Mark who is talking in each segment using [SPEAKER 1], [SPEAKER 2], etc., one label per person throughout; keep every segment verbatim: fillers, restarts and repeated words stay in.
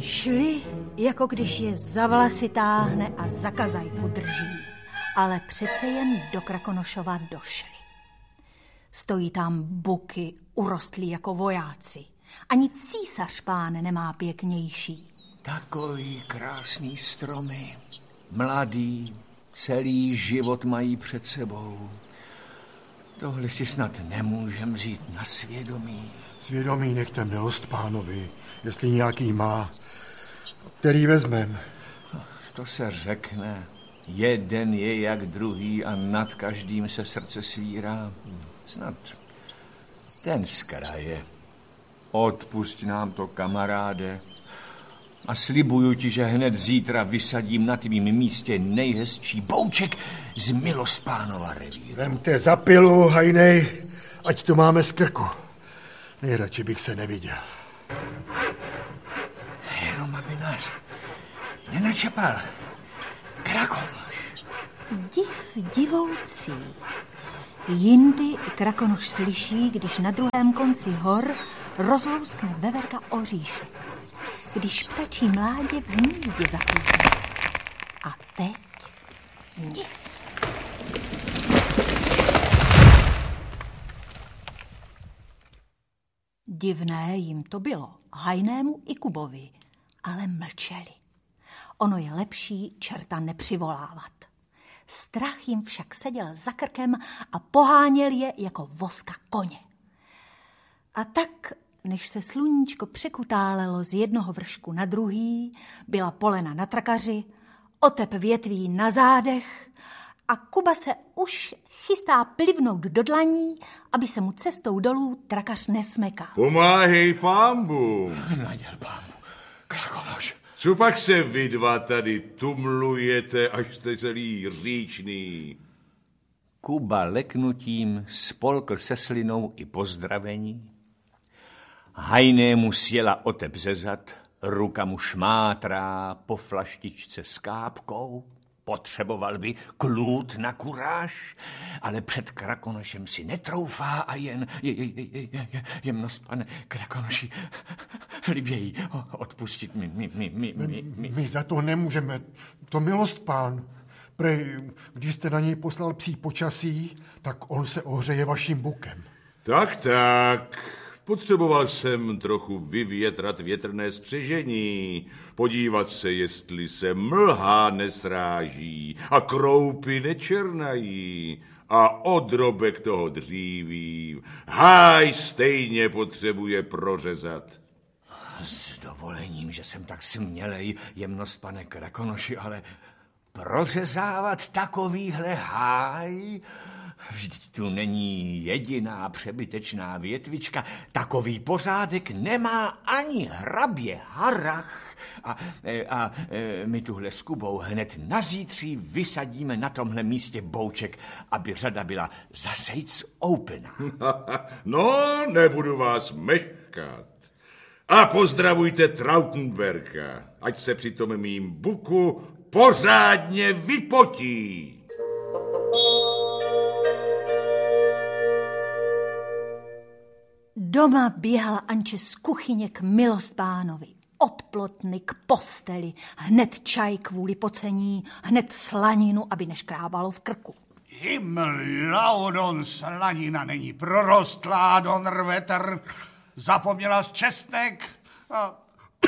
[SPEAKER 1] Šli, jako když je za vlasy táhne a za kazajku drží, ale přece jen do Krakonošova došli. Stojí tam buky, urostlí jako vojáci. Ani císař pán nemá pěknější.
[SPEAKER 2] Takový krásný stromy, mladý, celý život mají před sebou. Tohle si snad nemůžem vzít na svědomí.
[SPEAKER 3] Svědomí nechte milost pánovi, jestli nějaký má, který vezmem.
[SPEAKER 2] To se řekne. Jeden je jak druhý a nad každým se srdce svírá. Snad ten z kraje. Odpusť nám to, kamaráde. A slibuju ti, že hned zítra vysadím na tvým místě nejhezčí bouček z Milostpánova revíru.
[SPEAKER 3] Vemte za pilu, hajnej, ať to máme z krku. Nejradši bych se neviděl.
[SPEAKER 2] Jenom aby nás nenačapal Krakonoš.
[SPEAKER 1] Div divoucí. Jindy Krakonoš slyší, když na druhém konci hor rozlouskne veverka oříšek, když ptačí mládě v hnízdě zapíká. A teď nic. Divné jim to bylo, Hajnému i Kubovi, ale mlčeli. Ono je lepší čerta nepřivolávat. Strach jim však seděl za krkem a poháněl je jako voska koně. A tak, než se sluníčko překutálelo z jednoho vršku na druhý, byla polena na trakaři, otep větví na zádech a Kuba se už chystá plivnout do dlaní, aby se mu cestou dolů trakař nesmekal.
[SPEAKER 4] Pomáhej pámbu.
[SPEAKER 2] Naděl pámbu. Krakonoš.
[SPEAKER 4] Co pak se vy dva tady tumlujete, až jste celý říčný?
[SPEAKER 2] Kuba leknutím spolkl se slinou i pozdravení. Hajnému sjela otep ze zad, ruka mu šmátrá po flaštičce s kápkou. Potřeboval by klud na kuráž, ale před Krakonošem si netroufá a jen je, je, je, je, je, jemnost, pane Krakonoši, liběji odpustit mi, mi, mi, mi, mi, mi.
[SPEAKER 3] My za to nemůžeme, to milost pán. Prej, když jste na něj poslal psí počasí, tak on se ohřeje vaším bukem.
[SPEAKER 4] Tak, tak. Potřeboval jsem trochu vyvětrat větrné spřežení, podívat se, jestli se mlha nesráží a kroupy nečernají a odrobek toho dříví háj stejně potřebuje prořezat.
[SPEAKER 2] S dovolením, že jsem tak smělej, jemnost, pane Krakonoši, ale prořezávat takovýhle háj? Vždyť tu není jediná přebytečná větvička. Takový pořádek nemá ani hrabě Harrach. A, a my tuhle s Kubou hned na zítří vysadíme na tomhle místě bouček, aby řada byla zasejc opená.
[SPEAKER 4] No, nebudu vás meškat. A pozdravujte Trautenberga, ať se při tom mým buku pořádně vypotí.
[SPEAKER 1] Doma běhala Anče z kuchyně k Milostpánovi, od plotny k posteli, hned čaj kvůli pocení, hned slaninu, aby neškrábalo v krku.
[SPEAKER 5] Himmel, laudon, slanina není prorostlá, don rvetr, zapomněla z česnek a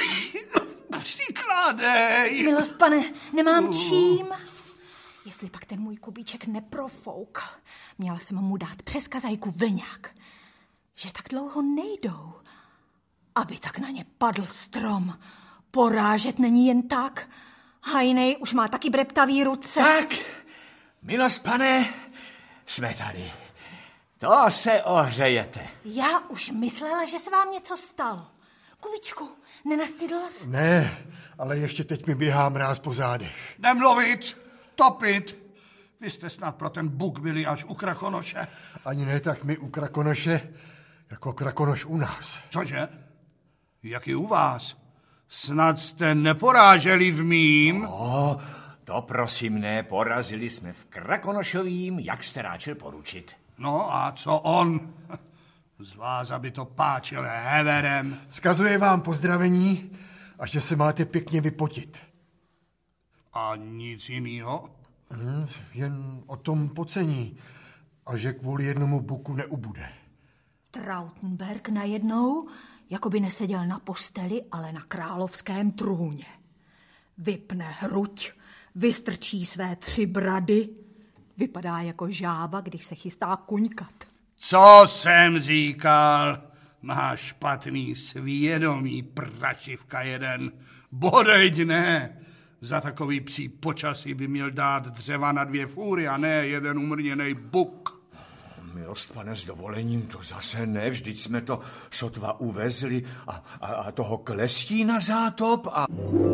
[SPEAKER 5] přikládej.
[SPEAKER 1] Milost, pane, nemám čím. Jestli pak ten můj Kubíček neprofoukl, měla jsem mu dát přes kazajku vlňák, že tak dlouho nejdou, aby tak na ně padl strom. Porážet není jen tak. Hajnej už má taky breptavý ruce.
[SPEAKER 2] Tak, milost, pane, jsme tady. To se ohřejete.
[SPEAKER 1] Já už myslela, že se vám něco stalo. Kubičku, nenastydl jsi?
[SPEAKER 3] Ne, ale ještě teď mi běhá mráz po zádech.
[SPEAKER 5] Nemluvit, topit. Vy jste snad pro ten buk byli až u Krakonoše.
[SPEAKER 3] Ani ne tak my u Krakonoše, jako Krakonoš u nás.
[SPEAKER 5] Cože? Jak i u vás? Snad jste neporáželi v mým?
[SPEAKER 2] O, to prosím ne, porazili jsme v Krakonošovým, jak jste ráčil poručit.
[SPEAKER 5] No a co on? Z vás, aby to páčil heverem.
[SPEAKER 3] Vzkazuje vám pozdravení a že se máte pěkně vypotit.
[SPEAKER 5] A nic jinýho?
[SPEAKER 3] Hmm, jen o tom pocení a že kvůli jednomu buku neubude.
[SPEAKER 1] Trautenberg najednou jako by neseděl na posteli, ale na královském trůně. Vypne hruď, vystrčí své tři brady. Vypadá jako žába, když se chystá kuňkat.
[SPEAKER 5] Co jsem říkal? Máš špatný svědomí, prašivka jeden. Bodeď ne. Za takový psí počasí by měl dát dřeva na dvě fůry a ne jeden umrněnej buk.
[SPEAKER 2] Milost, pane, s dovolením, to zase ne. Vždyť jsme to sotva uvezli a, a, a toho klestí na zátop a...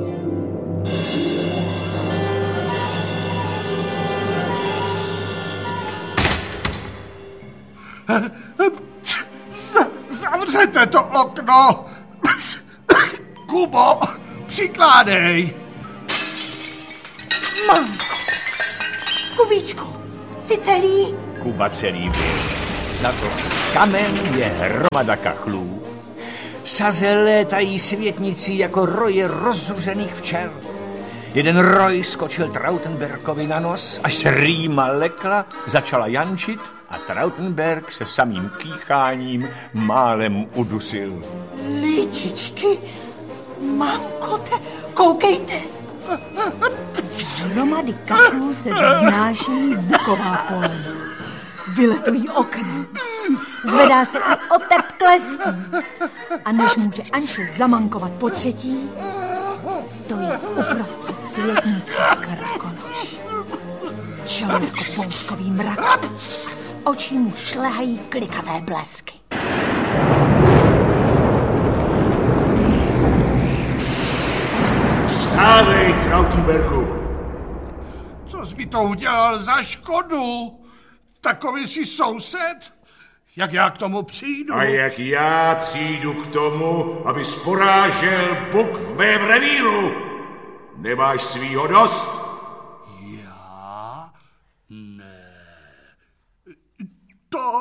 [SPEAKER 5] Zavřete to okno! Kubo, přikládej!
[SPEAKER 1] Mamko! Kubíčku, jsi celý?
[SPEAKER 2] Kuba celý byl. Za to z kamen je hromada kachlů. Saze létají světnicí jako roje rozzuřených včel. Jeden roj skočil Trautenbergovi na nos, až se rýma lekla, začala jančit a Trautenberg se samým kýcháním málem udusil.
[SPEAKER 1] Lidičky, mamko, te, koukejte. Z hromady kachlů se vznáší buková polena. Vyletují okna. Zvedá se i otep klestí. A než může Anče zamankovat po třetí, stojí uprostřed světnice Krakonoš. Čelo jako bouřkový mrak a z očí mu šlehají klikavé blesky.
[SPEAKER 4] Stávej, Trautenbergu!
[SPEAKER 5] Co jsi mi to udělal za škodu? Takový jsi soused? Jak já k tomu přijdu?
[SPEAKER 4] A jak já přijdu k tomu, abys porážel buk v mém revíru? Nemáš svýho dost?
[SPEAKER 5] Já? Ne. To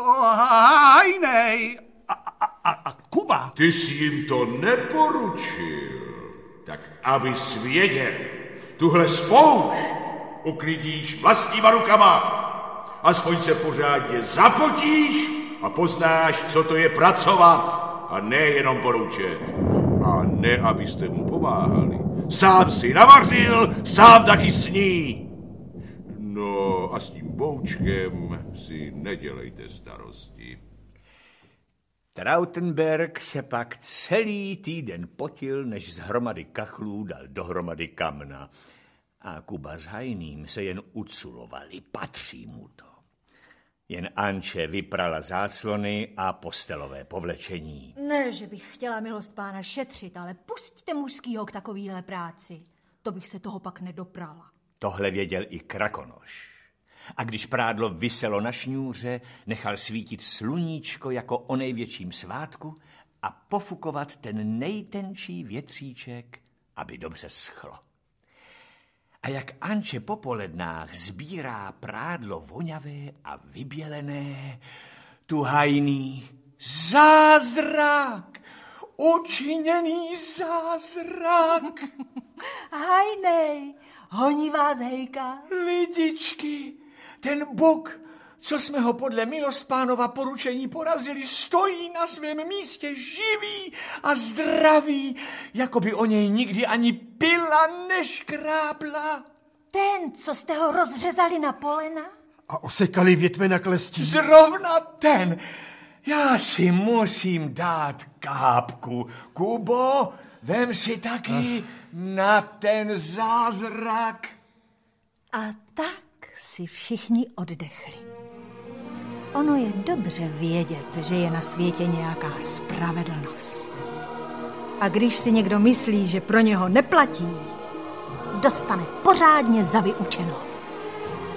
[SPEAKER 5] hajnej. A, a, a Kuba?
[SPEAKER 4] Ty jsi jim to neporučil. Tak abys věděl, tuhle spoušť uklidíš vlastníma rukama. Aspoň se pořádně zapotíš a poznáš, co to je pracovat a ne jenom poroučet. A ne, abyste mu pomáhali. Sám si navařil, sám taky sní. No a s tím boučkem si nedělejte starosti.
[SPEAKER 2] Trautenberg se pak celý týden potil, než z hromady kachlů dal dohromady kamna. A Kuba s Hajným se jen uculovali, patří mu to. Jen Anče vyprala záclony a postelové povlečení.
[SPEAKER 1] Ne, že bych chtěla, milost pána, šetřit, ale pusťte mužskýho k takovýhle práci. To bych se toho pak nedoprala.
[SPEAKER 2] Tohle věděl i Krakonoš. A když prádlo viselo na šňůře, nechal svítit sluníčko jako o největším svátku a pofukovat ten nejtenčí větříček, aby dobře schlo. A jak Anče po polednách sbírá prádlo voňavé a vybělené, tu Hajný zázrak, učiněný zázrak.
[SPEAKER 1] Hajnej, honí vás hejka.
[SPEAKER 2] Lidičky, ten buk, co jsme ho podle Milostpánova poručení porazili, stojí na svém místě živý a zdravý, jako by o něj nikdy ani pila neškrábla.
[SPEAKER 1] Ten, co jste ho rozřezali na polena?
[SPEAKER 3] A osekali větve na klestí?
[SPEAKER 2] Zrovna ten. Já si musím dát kápku. Kubo, vem si taky na ten zázrak.
[SPEAKER 1] A tak si všichni oddechli. Ono je dobře vědět, že je na světě nějaká spravedlnost. A když si někdo myslí, že pro něho neplatí, dostane pořádně za vyučenou.